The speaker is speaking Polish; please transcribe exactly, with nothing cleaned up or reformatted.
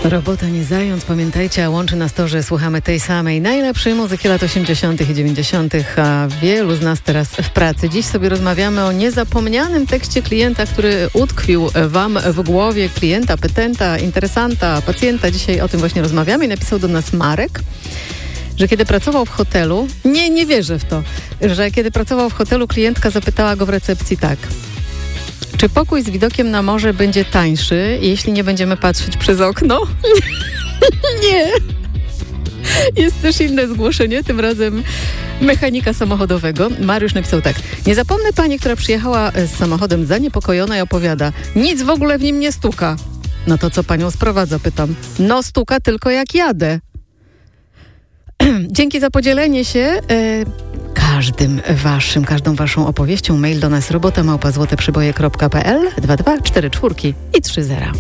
Robota nie zając, pamiętajcie, a łączy nas to, że słuchamy tej samej najlepszej muzyki lat osiemdziesiątych i dziewięćdziesiątych, a wielu z nas teraz w pracy. Dziś sobie rozmawiamy o niezapomnianym tekście klienta, który utkwił wam w głowie, klienta, petenta, interesanta, pacjenta. Dzisiaj o tym właśnie rozmawiamy i napisał do nas Marek, że kiedy pracował w hotelu, nie, nie wierzę w to, że kiedy pracował w hotelu, klientka zapytała go w recepcji tak: czy pokój z widokiem na morze będzie tańszy, jeśli nie będziemy patrzeć przez okno? Nie. Jest też inne zgłoszenie, tym razem mechanika samochodowego. Mariusz napisał tak: nie zapomnę pani, która przyjechała z samochodem zaniepokojona i opowiada: nic w ogóle w nim nie stuka. No to co panią sprowadza, pytam. No stuka tylko jak jadę. Dzięki za podzielenie się e, każdym waszym, każdą waszą opowieścią. Mail do nas robota małpa złote przyboje kropka p l dwa dwa cztery cztery i trzy zera.